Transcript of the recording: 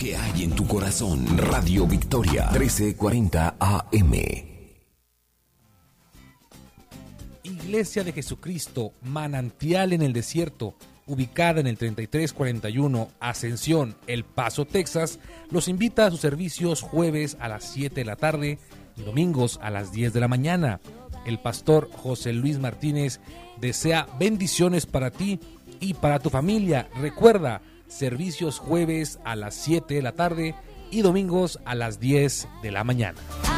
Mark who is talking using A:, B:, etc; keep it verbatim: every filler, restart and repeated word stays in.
A: que hay en tu corazón. Radio Victoria, trece cuarenta A M.
B: Iglesia de Jesucristo, Manantial en el Desierto, ubicada en el treinta y tres cuarenta y uno Ascensión, El Paso, Texas, los invita a sus servicios jueves a las siete de la tarde y domingos a las diez de la mañana. El pastor José Luis Martínez desea bendiciones para ti y para tu familia. Recuerda, servicios jueves a las siete de la tarde y domingos a las diez de la mañana.